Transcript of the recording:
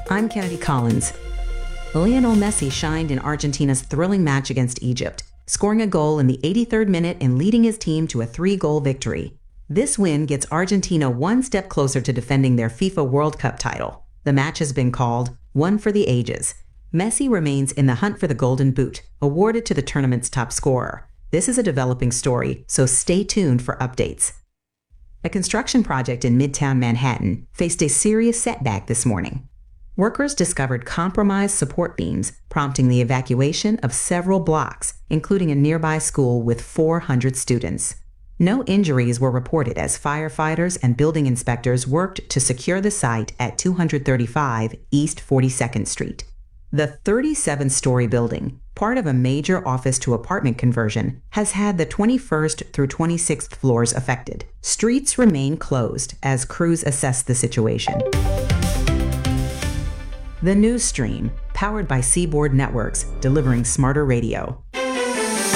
I'm Kennedy Collins. Lionel Messi shined in Argentina's thrilling match against Egypt, scoring a goal in the 83rd minute and leading his team to a 3-goal victory. This win gets Argentina one step closer to defending their FIFA World Cup title. The match has been called one for the ages. Messi remains in the hunt for the Golden Boot, awarded to the tournament's top scorer. This is a developing story, so stay tuned for updates. A construction project in Midtown Manhattan faced a serious setback this morning. Workers discovered compromised support beams, prompting the evacuation of several blocks, including a nearby school with 400 students. No injuries were reported as firefighters and building inspectors worked to secure the site at 235 East 42nd Street. The 37-story building, part of a major office-to-apartment conversion, has had the 21st through 26th floors affected. Streets remain closed as crews assess the situation. The News Stream, powered by Seaboard Networks, delivering smarter radio.